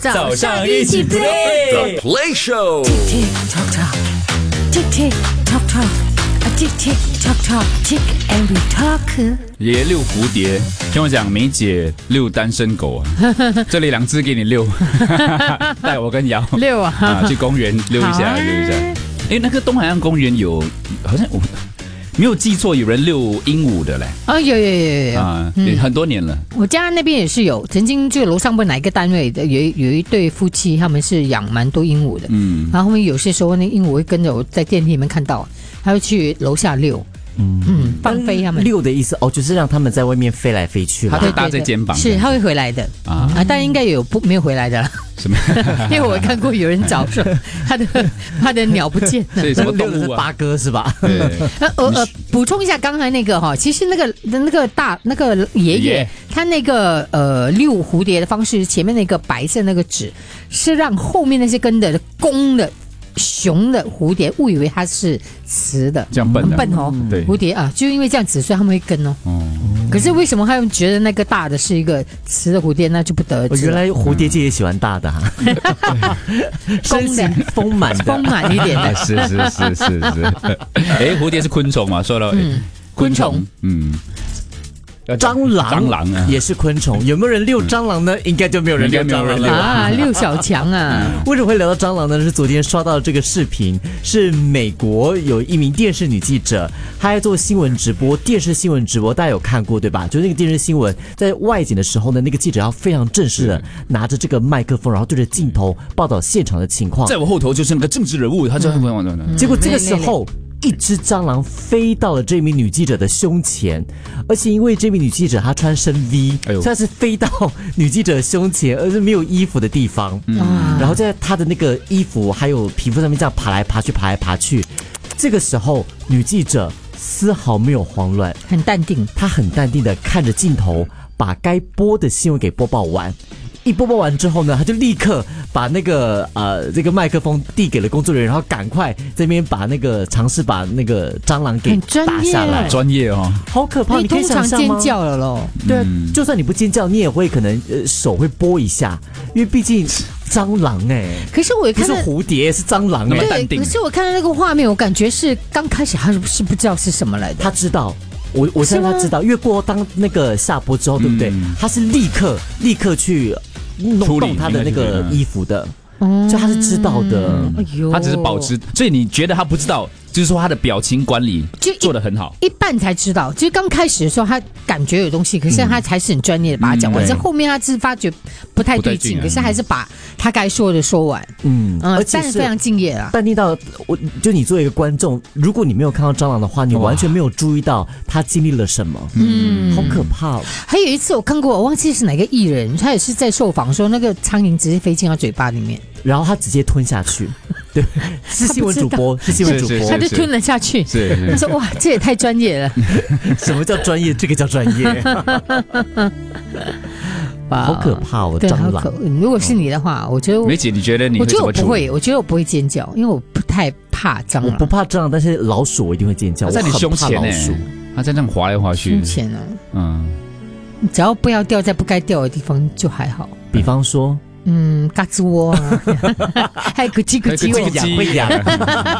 早上一起 play The Play Show。 Tick tock tock, tick tick tock tock, a tick tick tock tock, tick and we talk。 也遛蝴蝶，听我讲，梅姐遛单身狗啊，这里2只给你遛，带我跟瑶遛啊去公园遛一下，遛一下。因为那个东海岸公园有，好像我没有记错，有人遛鹦鹉的嘞。 哦，有啊，很多年了。 我家那边也是有，曾经就楼上不是哪一个单位的，有一对夫妻，他们是养蛮多鹦鹉的。然后他们有些时候那鹦鹉会跟着我在电梯里面看到，他会去楼下遛。放飞他们。 遛的意思就是让他们在外面飞来飞去， 他会搭在肩膀， 是他会回来的啊，但应该有没有回来的什么？ 因为我看过有人找说他的鸟不见了， 所以什么动物啊？是八哥是吧？ 补充一下刚才那个哈，其实那个爷爷他那个遛蝴蝶的方式，前面那个白色那个纸是让后面那些跟的公的雄的蝴蝶误以为它是雌的， 这样笨的， 很笨哦。 对， 蝴蝶啊，就因为这样子，所以他们会跟哦。可是为什么他们觉得那个大的是一个雌的蝴蝶，那就不得而知。 原来蝴蝶界也喜欢大的哈，身形丰满一点的。 是。蝴蝶是昆虫嘛？说到昆虫， 蟑螂也是昆虫，有没有人遛蟑螂呢？应该就没有人遛蟑螂了啊！遛小强啊！ 为什么会聊到蟑螂呢？是昨天刷到这个视频，是美国有一名电视女记者，她在做新闻直播，电视新闻直播大家有看过对吧？就是那个电视新闻在外景的时候呢，那个记者要非常正式的拿着这个麦克风，然后对着镜头报道现场的情况。 在我后头就是那个政治人物，他就结果这个时候。一只蟑螂飞到了这名女记者的胸前，而且因为这名女记者她穿深 V，所以她是飞到女记者胸前，而是没有衣服的地方。然后在她的那个衣服还有皮肤上面这样爬来爬去。这个时候，女记者丝毫没有慌乱， 很淡定， 她很淡定的看着镜头，把该播的新闻给播报完。一播报完之后呢，他就立刻把那个这个麦克风递给了工作人员，然后赶快这边尝试把那个蟑螂给打下来。 专业哦， 好可怕！你可以想象吗？ 通常尖叫了咯。 对啊，就算你不尖叫，你也会可能手会拨一下，因为毕竟蟑螂可是我看不是蝴蝶，是蟑螂对，可是我看到那个画面，我感觉是刚开始他是不知道是什么来的。 他知道。我相信他知道，因为过后当那个下播之后，对不对？他是立刻去弄动他的那个衣服的，所以他是知道的。 他只是保持，所以你觉得他不知道，就是说他的表情管理做得很好。 一半才知道，就是刚开始的时候他感觉有东西，可是他还是很专业的把它讲完。这后面他是发觉不太对劲，可是还是把他该说的说完。而且是非常敬业啊。 淡定到就你作为一个观众，如果你没有看到蟑螂的话，你完全没有注意到他经历了什么。好可怕哦。 还有一次我看过，我忘记是哪个艺人，他也是在受访说那个苍蝇直接飞进他嘴巴里面， 然后他直接吞下去。对，是新闻主播， 他就吞了下去。他说：“哇，这也太专业了。” 什么叫专业？这个叫专业。好可怕哦，蟑螂。 如果是你的话，我觉得梅姐，你觉得你？ 我觉得我不会，我觉得我不会尖叫，因为我不太怕蟑螂。 我不怕蟑螂，但是老鼠我一定会尖叫。 它在你胸前呢，它在那样滑来滑去。 胸前啊，只要不要掉在不该掉的地方就还好。 比方说。 嘎吱窝啊，还有咯叽咯叽会痒。